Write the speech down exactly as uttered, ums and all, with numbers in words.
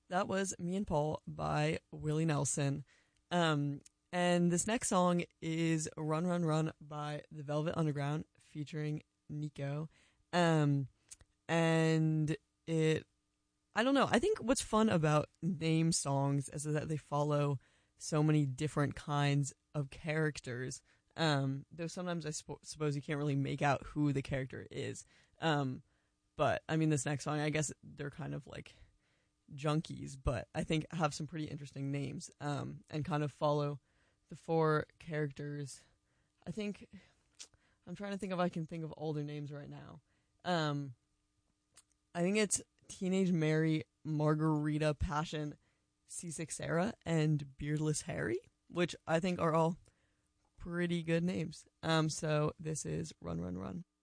that was Me and Paul by Willie Nelson. Um, and this next song is Run, Run, Run by the Velvet Underground featuring Nico. Um, and it, I don't know, I think what's fun about name songs is that they follow so many different kinds of characters. Um, though sometimes I sp- suppose you can't really make out who the character is. Um, but I mean, this next song, I guess they're kind of like junkies, but I think have some pretty interesting names, um, and kind of follow the four characters. I think I'm trying to think if I can think of all their names right now. Um, I think it's Teenage Mary, Margarita, Passion, Seasick Sarah, and Beardless Harry, which I think are all pretty good names. Um, so this is Run, Run, Run.